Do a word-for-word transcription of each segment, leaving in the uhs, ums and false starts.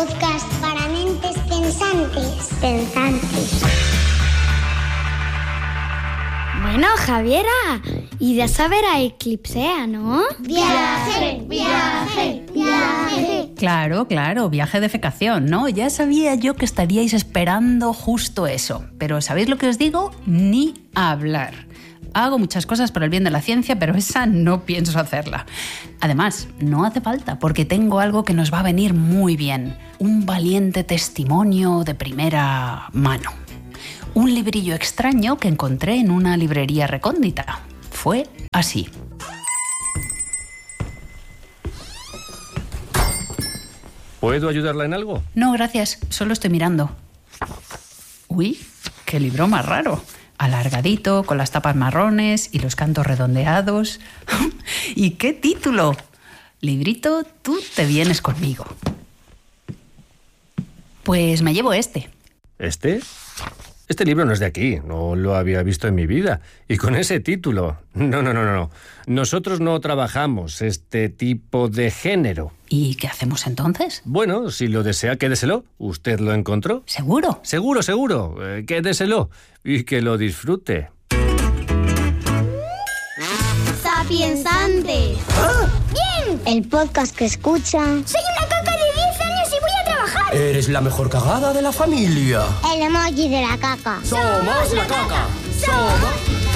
podcast para mentes pensantes. Pensantes. Bueno, Javiera, irás a ver a Eclipsea, ¿no? Viaje, viaje, viaje. Claro, claro, viaje de fecación, ¿no? Ya sabía yo que estaríais esperando justo eso. Pero ¿sabéis lo que os digo? Ni hablar. Hago muchas cosas por el bien de la ciencia, pero esa no pienso hacerla. Además, no hace falta, porque tengo algo que nos va a venir muy bien. Un valiente testimonio de primera mano. Un librillo extraño que encontré en una librería recóndita. Fue así. ¿Puedo ayudarla en algo? No, gracias. Solo estoy mirando. Uy, qué libro más raro. Alargadito, con las tapas marrones y los cantos redondeados. ¿Y qué título? Librito, tú te vienes conmigo. Pues me llevo este. ¿Este? Este libro no es de aquí, no lo había visto en mi vida. Y con ese título. No, no, no, no. Nosotros no trabajamos este tipo de género. ¿Y qué hacemos entonces? Bueno, si lo desea, quédeselo. ¿Usted lo encontró? ¿Seguro? Seguro, seguro. Eh, quédeselo. Y que lo disfrute. Sapiensantes. ¿Ah? ¡Bien! El podcast que escucha. Soy una caca de diez años y voy a trabajar. Eres la mejor cagada de la familia. El emoji de la caca. ¡Somos la caca! ¡Somos!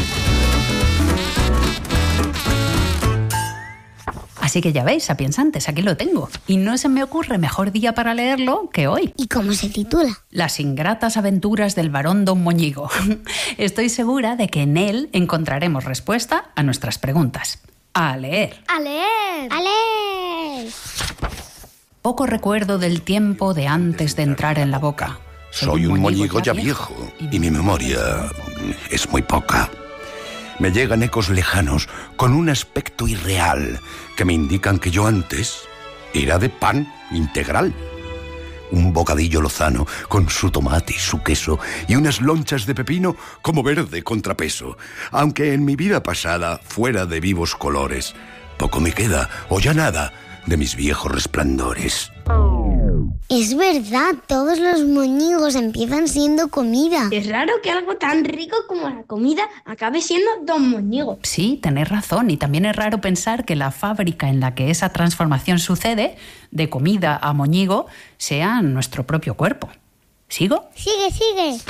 Así que ya veis, sapiensantes, aquí lo tengo. Y no se me ocurre mejor día para leerlo que hoy. ¿Y cómo se titula? Las ingratas aventuras del varón Don Moñigo. Estoy segura de que en él encontraremos respuesta a nuestras preguntas. A leer. ¡A leer! ¡A leer! Poco recuerdo del tiempo de antes de entrar en la boca. Soy un moñigo ya viejo y mi memoria es muy poca. Me llegan ecos lejanos con un aspecto irreal que me indican que yo antes era de pan integral. Un bocadillo lozano con su tomate y su queso y unas lonchas de pepino como verde contrapeso. Aunque en mi vida pasada fuera de vivos colores, poco me queda o ya nada de mis viejos resplandores. Es verdad, todos los moñigos empiezan siendo comida. Es raro que algo tan rico como la comida acabe siendo Don Moñigo. Sí, tenéis razón. Y también es raro pensar que la fábrica en la que esa transformación sucede, de comida a moñigo, sea nuestro propio cuerpo. ¿Sigo? Sigue, sigue.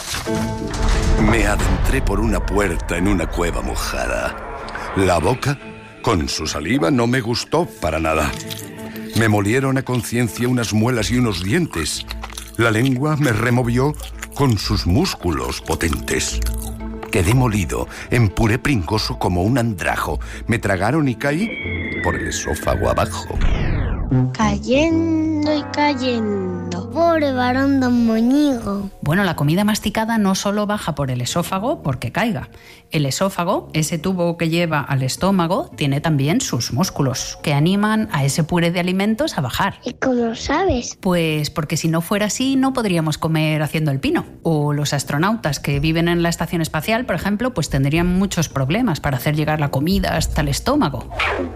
Me adentré por una puerta en una cueva mojada. La boca, con su saliva, no me gustó para nada. Me molieron a conciencia unas muelas y unos dientes. La lengua me removió con sus músculos potentes. Quedé molido, en puré pringoso como un andrajo. Me tragaron y caí por el esófago abajo. Cayendo y cayendo. Pobre varón Don Moñigo. Bueno, la comida masticada no solo baja por el esófago porque caiga. El esófago, ese tubo que lleva al estómago, tiene también sus músculos, que animan a ese puré de alimentos a bajar. ¿Y cómo lo sabes? Pues porque si no fuera así, no podríamos comer haciendo el pino. O los astronautas que viven en la estación espacial, por ejemplo, pues tendrían muchos problemas para hacer llegar la comida hasta el estómago.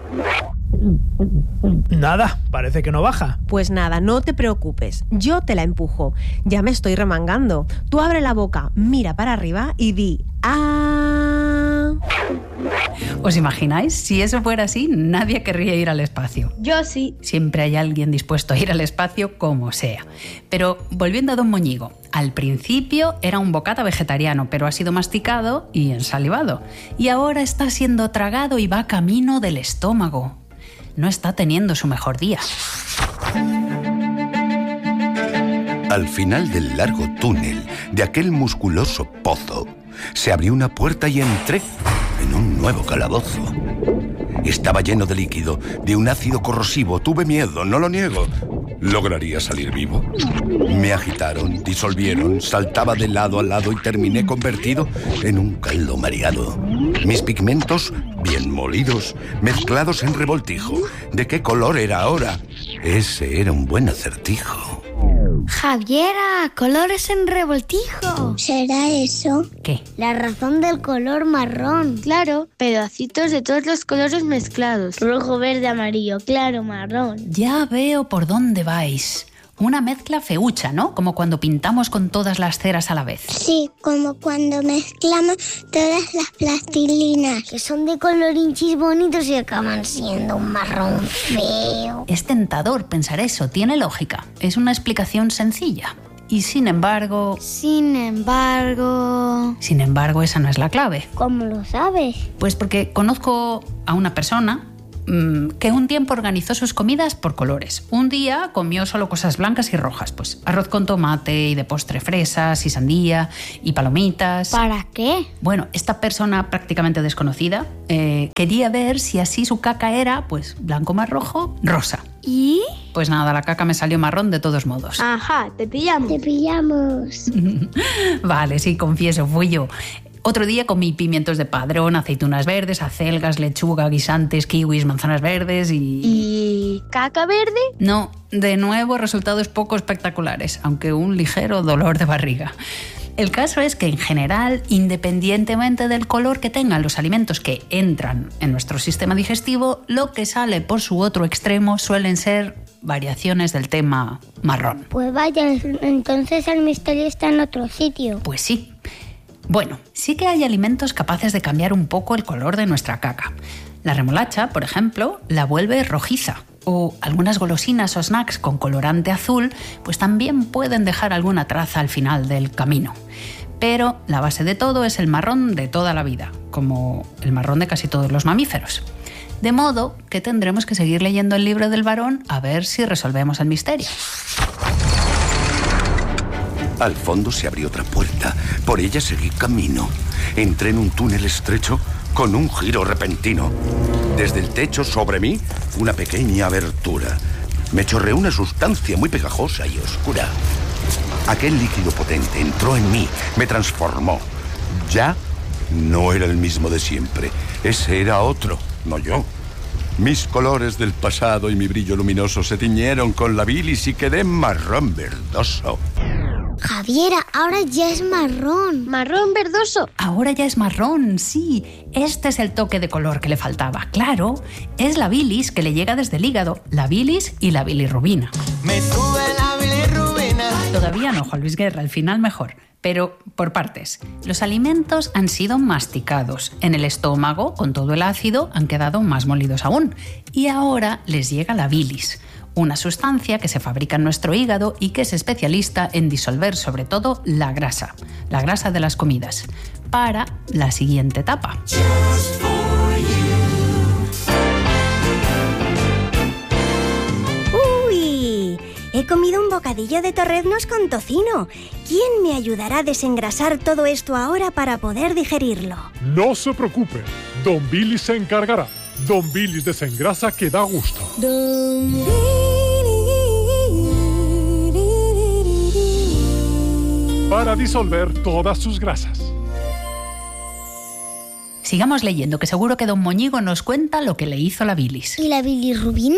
Nada, parece que no baja. Pues nada, no te preocupes. Yo te la empujo. Ya me estoy remangando. Tú abre la boca, mira para arriba y di ¡ah! ¿Os imagináis? Si eso fuera así, nadie querría ir al espacio. Yo sí. Siempre hay alguien dispuesto a ir al espacio como sea. Pero volviendo a Don Moñigo, al principio era un bocata vegetariano, pero ha sido masticado y ensalivado. Y ahora está siendo tragado y va camino del estómago. No está teniendo su mejor día. Al final del largo túnel de aquel musculoso pozo, se abrió una puerta y entré en un nuevo calabozo. Estaba lleno de líquido, de un ácido corrosivo. Tuve miedo, no lo niego. ¿Lograría salir vivo? Me agitaron, disolvieron, saltaba de lado a lado y terminé convertido en un caldo mareado. Mis pigmentos, bien molidos, mezclados en revoltijo. ¿De qué color era ahora? Ese era un buen acertijo. Javiera, colores en revoltijo. ¿Será eso? ¿Qué? La razón del color marrón. Claro, pedacitos de todos los colores mezclados. Rojo, verde, amarillo, claro, marrón. Ya veo por dónde vais. Una mezcla feucha, ¿no? Como cuando pintamos con todas las ceras a la vez. Sí, como cuando mezclamos todas las plastilinas, que son de colorinchis bonitos y acaban siendo un marrón feo. Es tentador pensar eso, tiene lógica. Es una explicación sencilla. Y sin embargo... Sin embargo... Sin embargo, esa no es la clave. ¿Cómo lo sabes? Pues porque conozco a una persona que un tiempo organizó sus comidas por colores. Un día comió solo cosas blancas y rojas, pues arroz con tomate y de postre fresas y sandía y palomitas. ¿Para qué? Bueno, esta persona prácticamente desconocida eh, quería ver si así su caca era, pues, blanco más rojo, rosa. ¿Y? Pues nada, la caca me salió marrón de todos modos. Ajá, te pillamos. Te pillamos. Vale, sí, confieso, fui yo. Otro día comí pimientos de padrón, aceitunas verdes, acelgas, lechuga, guisantes, kiwis, manzanas verdes y... ¿Y caca verde? No, de nuevo resultados poco espectaculares, aunque un ligero dolor de barriga. El caso es que en general, independientemente del color que tengan los alimentos que entran en nuestro sistema digestivo, lo que sale por su otro extremo suelen ser variaciones del tema marrón. Pues vaya, entonces el misterio está en otro sitio. Pues sí. Bueno, sí que hay alimentos capaces de cambiar un poco el color de nuestra caca. La remolacha, por ejemplo, la vuelve rojiza. O algunas golosinas o snacks con colorante azul, pues también pueden dejar alguna traza al final del camino. Pero la base de todo es el marrón de toda la vida, como el marrón de casi todos los mamíferos. De modo que tendremos que seguir leyendo el libro del varón a ver si resolvemos el misterio. Al fondo se abrió otra puerta. Por ella seguí camino. Entré en un túnel estrecho con un giro repentino. Desde el techo sobre mí, una pequeña abertura. Me chorreó una sustancia muy pegajosa y oscura. Aquel líquido potente entró en mí, me transformó. Ya no era el mismo de siempre. Ese era otro, no yo. Mis colores del pasado y mi brillo luminoso se tiñeron con la bilis y quedé marrón verdoso. Javiera, ahora ya es marrón. ¿Marrón verdoso? Ahora ya es marrón, sí. Este es el toque de color que le faltaba. Claro, es la bilis que le llega desde el hígado. La bilis y la bilirrubina. Me sube la bilirrubina. Todavía no, Juan Luis Guerra, al final mejor. Pero por partes. Los alimentos han sido masticados. En el estómago, con todo el ácido, han quedado más molidos aún. Y ahora les llega la bilis. Una sustancia que se fabrica en nuestro hígado y que es especialista en disolver sobre todo la grasa, la grasa de las comidas, para la siguiente etapa. ¡Uy! He comido un bocadillo de torreznos con tocino. ¿Quién me ayudará a desengrasar todo esto ahora para poder digerirlo? No se preocupe, Don Billy se encargará. Don Billy desengrasa que da gusto. Don Billy. Para disolver todas sus grasas. Sigamos leyendo, que seguro que don Moñigo nos cuenta lo que le hizo la bilis. ¿Y la bilirrubina?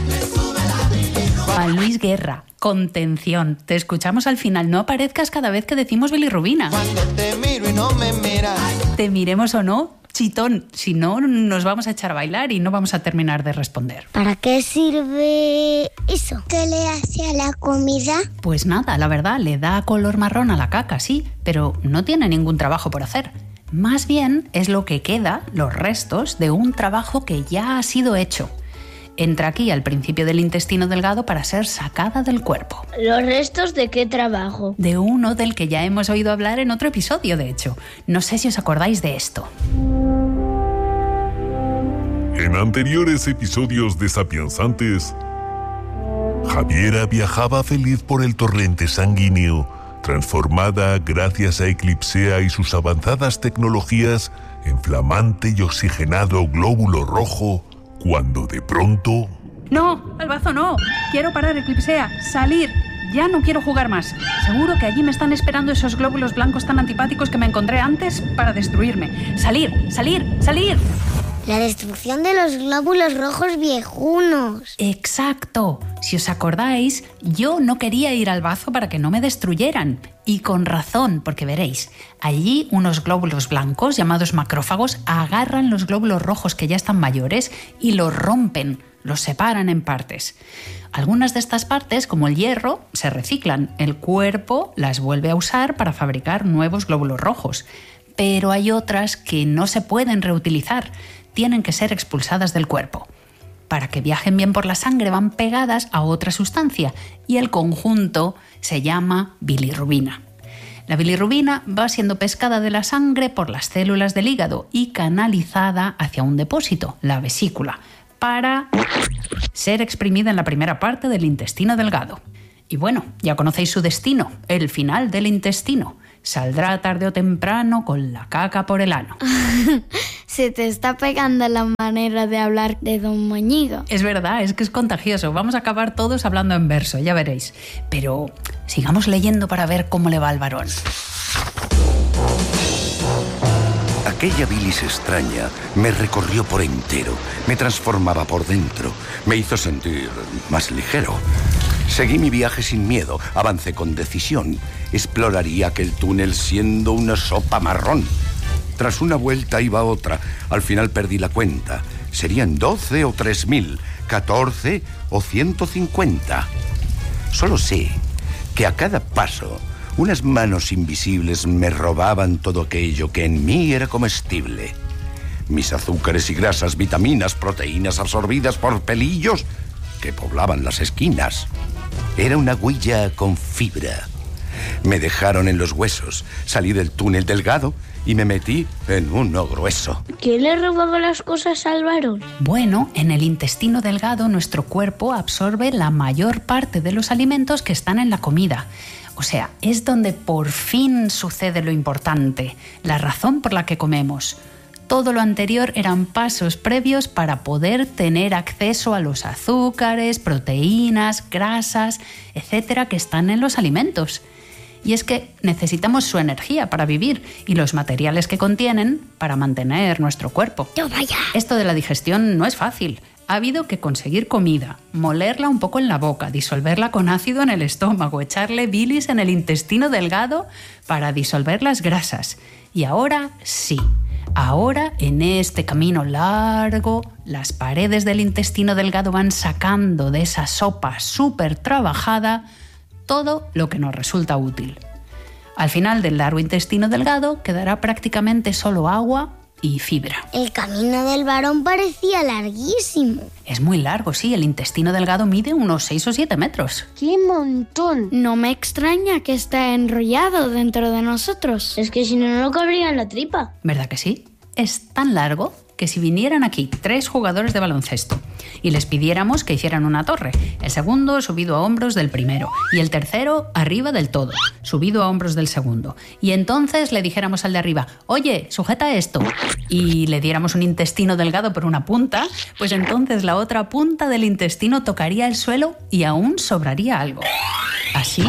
Juan Luis Guerra, contención. Te escuchamos al final. No aparezcas cada vez que decimos bilirrubina. Cuando te miro y no me miras. Te miremos o no, chitón. Si no, nos vamos a echar a bailar y no vamos a terminar de responder. ¿Para qué sirve eso? ¿Qué le hace a la comida? Pues nada, la verdad, le da color marrón a la caca, sí, pero no tiene ningún trabajo por hacer. Más bien es lo que queda, los restos de un trabajo que ya ha sido hecho. Entra aquí al principio del intestino delgado para ser sacada del cuerpo. ¿Los restos de qué trabajo? De uno del que ya hemos oído hablar en otro episodio, de hecho. No sé si os acordáis de esto. En anteriores episodios de Sapiensantes, Javiera viajaba feliz por el torrente sanguíneo, transformada gracias a Eclipsea y sus avanzadas tecnologías en flamante y oxigenado glóbulo rojo, cuando de pronto... ¡No! ¡Albazo, no! Quiero parar, Eclipsea. ¡Salir! Ya no quiero jugar más. Seguro que allí me están esperando esos glóbulos blancos tan antipáticos que me encontré antes para destruirme. ¡Salir! ¡Salir! ¡Salir! La destrucción de los glóbulos rojos viejunos. Exacto. Si os acordáis, yo no quería ir al bazo para que no me destruyeran. Y con razón, porque veréis, allí unos glóbulos blancos llamados macrófagos agarran los glóbulos rojos que ya están mayores y los rompen, los separan en partes. Algunas de estas partes, como el hierro, se reciclan. El cuerpo las vuelve a usar para fabricar nuevos glóbulos rojos. Pero hay otras que no se pueden reutilizar, tienen que ser expulsadas del cuerpo. Para que viajen bien por la sangre van pegadas a otra sustancia y el conjunto se llama bilirrubina. La bilirrubina va siendo pescada de la sangre por las células del hígado y canalizada hacia un depósito, la vesícula, para ser exprimida en la primera parte del intestino delgado. Y bueno, ya conocéis su destino, el final del intestino. Saldrá tarde o temprano con la caca por el ano. Se te está pegando la manera de hablar de Don Moñigo. Es verdad, es que es contagioso. Vamos a acabar todos hablando en verso, ya veréis. Pero sigamos leyendo para ver cómo le va al varón. Aquella bilis extraña me recorrió por entero, me transformaba por dentro, me hizo sentir más ligero. Seguí mi viaje sin miedo, avancé con decisión. Exploraría aquel túnel siendo una sopa marrón. Tras una vuelta iba otra, al final perdí la cuenta. Serían doce o tres mil, catorce o ciento cincuenta. Solo sé que a cada paso unas manos invisibles me robaban todo aquello que en mí era comestible. Mis azúcares y grasas, vitaminas, proteínas absorbidas por pelillos que poblaban las esquinas. Era una huella con fibra. Me dejaron en los huesos, salí del túnel delgado y me metí en uno grueso. ¿Quién le robaba las cosas al varón? Bueno, en el intestino delgado nuestro cuerpo absorbe la mayor parte de los alimentos que están en la comida. O sea, es donde por fin sucede lo importante, la razón por la que comemos. Todo lo anterior eran pasos previos para poder tener acceso a los azúcares, proteínas, grasas, etcétera, que están en los alimentos. Y es que necesitamos su energía para vivir y los materiales que contienen para mantener nuestro cuerpo. ¡No vaya! Esto de la digestión no es fácil. Ha habido que conseguir comida, molerla un poco en la boca, disolverla con ácido en el estómago, echarle bilis en el intestino delgado para disolver las grasas. Y ahora sí. Ahora, en este camino largo, las paredes del intestino delgado van sacando de esa sopa súper trabajada todo lo que nos resulta útil. Al final del largo intestino delgado quedará prácticamente solo agua y fibra. El camino del varón parecía larguísimo. Es muy largo, sí. El intestino delgado mide unos seis o siete metros. ¡Qué montón! No me extraña que esté enrollado dentro de nosotros. Es que si no, no cabría en la tripa. ¿Verdad que sí? Es tan largo que si vinieran aquí tres jugadores de baloncesto y les pidiéramos que hicieran una torre, el segundo subido a hombros del primero y el tercero arriba del todo, subido a hombros del segundo, y entonces le dijéramos al de arriba, oye, sujeta esto, y le diéramos un intestino delgado por una punta, pues entonces la otra punta del intestino tocaría el suelo y aún sobraría algo. Así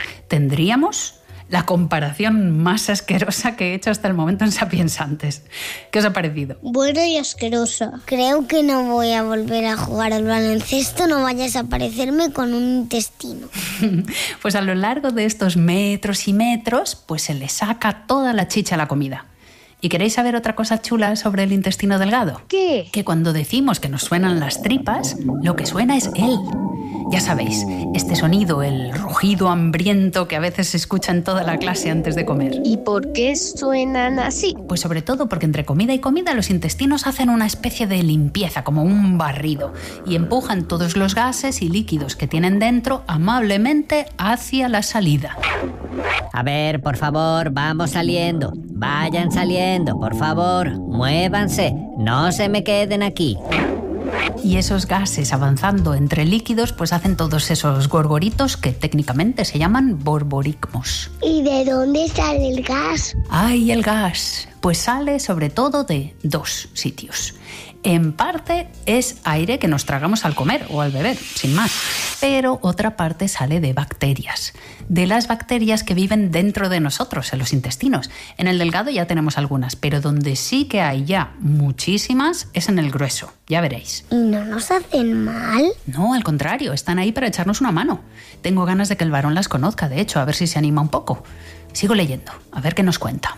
tendríamos la comparación más asquerosa que he hecho hasta el momento en Sapiens Antes. ¿Qué os ha parecido? Buena y asquerosa. Creo que no voy a volver a jugar al baloncesto, no vayas a aparecerme con un intestino. Pues a lo largo de estos metros y metros, pues se le saca toda la chicha a la comida. ¿Y queréis saber otra cosa chula sobre el intestino delgado? ¿Qué? Que cuando decimos que nos suenan las tripas, lo que suena es él. Ya sabéis, este sonido, el rugido hambriento que a veces se escucha en toda la clase antes de comer. ¿Y por qué suenan así? Pues sobre todo porque entre comida y comida los intestinos hacen una especie de limpieza, como un barrido, y empujan todos los gases y líquidos que tienen dentro amablemente hacia la salida. A ver, por favor, vamos saliendo. Vayan saliendo, por favor. Muévanse. No se me queden aquí. Y esos gases avanzando entre líquidos pues hacen todos esos gorgoritos que técnicamente se llaman borborigmos. ¿Y de dónde sale el gas? ¡Ay, el gas! Pues sale sobre todo de dos sitios. En parte es aire que nos tragamos al comer o al beber, sin más. Pero otra parte sale de bacterias. De las bacterias que viven dentro de nosotros, en los intestinos. En el delgado ya tenemos algunas, pero donde sí que hay ya muchísimas es en el grueso. Ya veréis. ¿Y no nos hacen mal? No, al contrario, están ahí para echarnos una mano. Tengo ganas de que el varón las conozca, de hecho, a ver si se anima un poco. Sigo leyendo, a ver qué nos cuenta.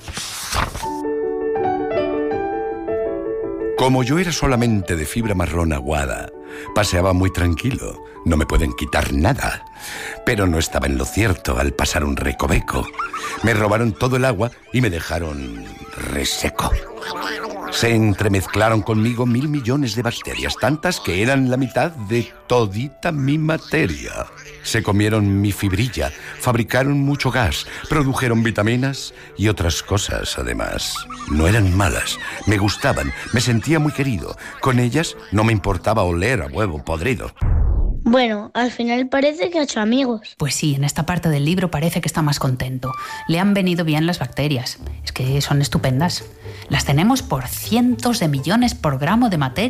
Como yo era solamente de fibra marrón aguada, paseaba muy tranquilo. No me pueden quitar nada. Pero no estaba en lo cierto al pasar un recoveco. Me robaron todo el agua y me dejaron reseco. Se entremezclaron conmigo mil millones de bacterias, tantas que eran la mitad de todita mi materia. Se comieron mi fibrilla, fabricaron mucho gas, produjeron vitaminas y otras cosas además. No eran malas, me gustaban, me sentía muy querido. Con ellas no me importaba oler a huevo podrido. Bueno, al final parece que ha hecho amigos. Pues sí, en esta parte del libro parece que está más contento. Le han venido bien las bacterias. Es que son estupendas. Las tenemos por cientos de millones por gramo de materia.